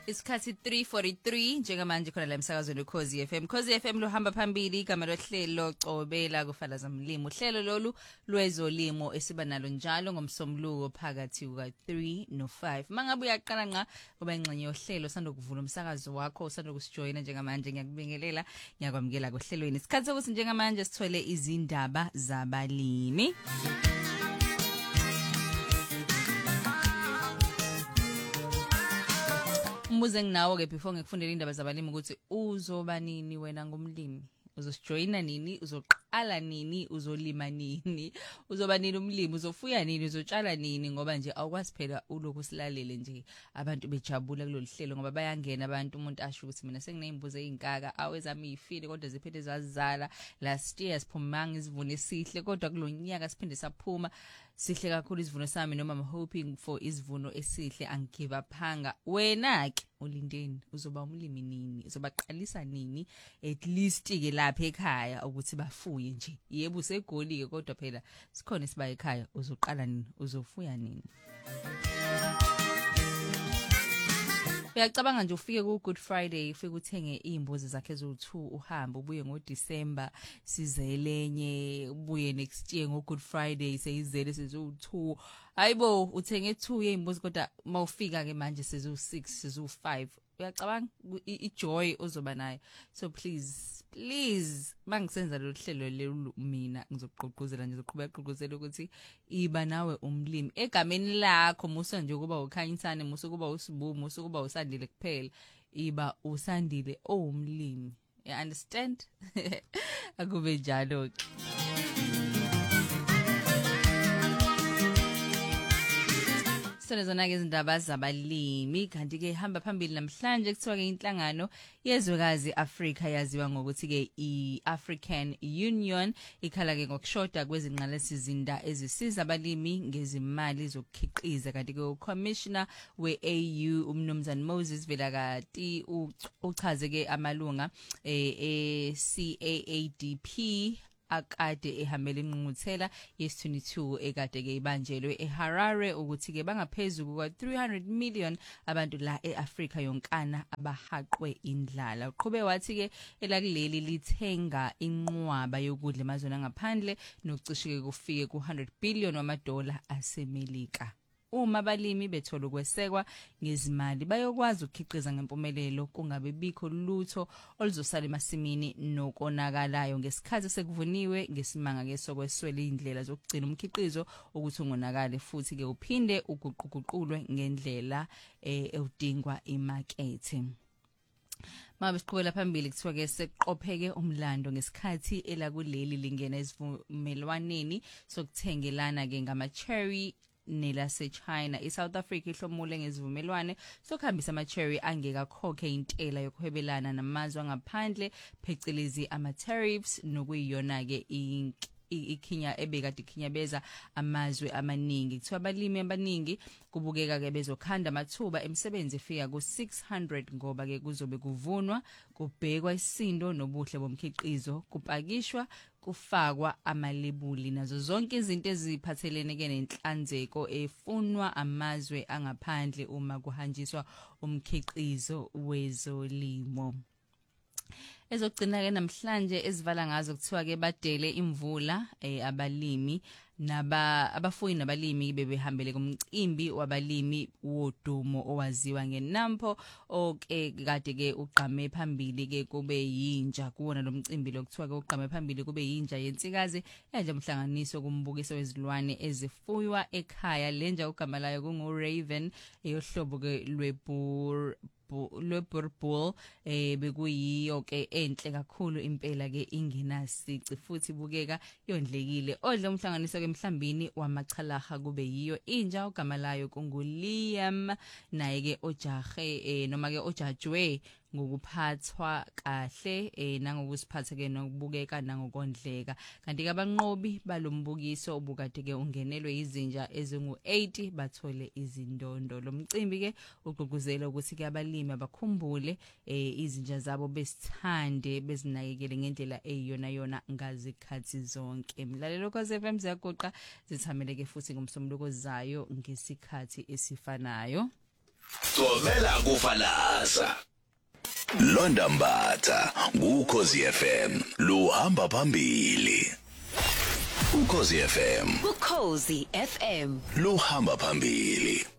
Isikhathi 3:43 njengamanje khona la emsakazweni uKhosi FM. Khosi FM lohamba phambili igama lohlelo Cobela kufala zamlimo. Uhlelo lolu lwezolimo esiba nalo njalo ngomsombuluko phakathi kuka 3 no 5. Mangabe uyaqala nqa kuba ingxenye yohlelo sandokuvula umsakazo wakho sandokusijoyina njengamanje ngiyakubingelela ngiyakwamukela kohlelweni. Isikhathi sokuthi njengamanje sithole izindaba zabalimi. Umuze nginawo ke before ngikufundela indaba zabalimi ukuthi uzoba nini wena ngumlimi, uzosijoyina nini, uzoqala nini, uzolima nini, uzoba nini umlimi, uzofuya nini, uzotshala nini, ngoba nje awukwazi phela ulokhu silalele nje abantu bejabula kulolu hlelo ngoba bayangena abantu umuntu asho ukuthi mina senginezimbuzi ezinkaka awezami izifile kodwa ziphinde zazala last year siphumanga isivuno esihle kodwa kulonyaka siphinde saphuma sihle kakhulu isivuno sami noma I'm hoping for isivuno esihle angigive uphanga. Wena ke ulindeni uzoba umlimi nini, uzobaqalisa nini at least ke lapha ekhaya ukuthi bafuye nje. Yebo usegoli ke kodwa phela sikhona siba ekhaya, uzoqala nini, uzofuya nini. Uyacabanga nje ufike ku Good Friday ufike uthenge izimbuzi zakhe zo2 uhambe ubuye ngoDecember sizelenye ubuye next year ngo Good Friday seyizele sezo2 hayibo uthenge 2 yezimbuzi kodwa mawufika ke manje sezo6 sezo5 uyacabanga ijoy ozoba nayo. So please mangisenza lo hlelo lelu mina ngizogqugquzela nje ngizoqhubeka ukuthi iba nawe umlimi egameni lakho musa nje kuba ukhanyisane musa kuba usibu musa kuba usandile kuphela iba usandile owumlimi. You understand? Akube njalo ke. Sonezona ke izindaba zabalimi kanti ke hamba phambili namhlanje kuthiwa ke inhlangano yezwekazi Africa yaziwa ngokuthi ke iAfrican Union ikhala ke ngokushoda kwezingqalasizinda ezisiza abalimi ngezimali zokukhiqiza kanti ke uCommissioner weAU umnumzane Moses Velakati uchaze ke amalunga eCAADP akade ehambele ingqungquthela yes22 ekade ke ibanjelwe eHarare ukuthi ke bangaphezulu kwa 300 million abantu la eAfrika yonkana abahaqwe indlala. Uqhube wathi ke elakuleli lithenga inqwaba yokudla emazweni angaphandle nokucishike kufike ku 100 billion wamadola asemelika. Uma abalimi bethola ukwesekwa ngezimali bayokwazi ukukhiqiza ngempumelelo kungabe bikho lutho oluzosala emasimini nokonakalayo ngesikhathi sekuvuniwe ngesimanga ke sokweswela indlela zokugcina umkhiqizo ukuthi ungonakale futhi ke uphinde uguquguqulwe ngendlela edingwa imarket. Mabe siqhubela phambili kuthiwa ke seqopheke umlando ngesikhathi elakuleli lingena esivumelwaneni sokuthengelana ke ngama cherry nelase China. iSouth Africa ihlomule ngezivumelwane sokuhambisa ama-cherry angekakhokhe intela yokuhwebelana namazwe angaphandle phecelezi ama-tariffs nokuyiyona ke ikhinya ebekade ikhinyabeza amazwe amaningi. Kuthiwa abalimi abaningi kubukeka ke bezokhanda amathuba emisebenzi efika ku600 ngoba ke kuzobe kuvunwa kubhekwa isindo nobuhle bomkhiqizo kupakishwa kufakwa amalebuli nazo zonke izinto eziphathelene ke nenhlanzeko efunwa amazwe angaphandle uma kuhanjiswa umkhiqizo wezolimo. Ezogcina ke namhlanje ezivala ngazo kuthiwa ke badele imvula abalimi abafuyi nabalimi bebehambele kumcimbi wabalimi wodumo owaziwa ngeNampo oke kade ke ugqame phambili ke kube yinja kuona lo mcimbi lokuthiwa ke ugqame phambili kube yinja yensikazi enje umhlanganiso kumbukiso wezilwane ezifuywa ekhaya lenja ugama layo kungu Raven eyohlobo ke lweBull bekuyiyo ke enhle kakhulu impela ke ingenasici futhi bukeka yondlekile. Odle umhlanganiso ke emhlambini wamachalaha kube yiyo inja ugama layo kunguLiam naye ke ojahe noma ke ojajwe ngokuphathwa kahle nangokusiphatha ke nokubukeka nangokondleka. Kanti ke abanqobi balombukiso obukade ke ungenelwe izinja ezingu80 bathole izindondo. Lo mcimbi ke ugqugquzela ukuthi ke abalimi abakhumbule izinja zabo besithande bezinakekele ngendlela eyiyona yona ngazikhathi zonke. Mlalelo kwaze FM ziyagoqa zithamele ke futhi ngomsombuluko zayo ngesikhathi esifanayo. Gcobela kufalaza. Londa Mbatha kuKhosi FM luhamba phambili. uKhosi FM uKhosi FM luhamba phambili.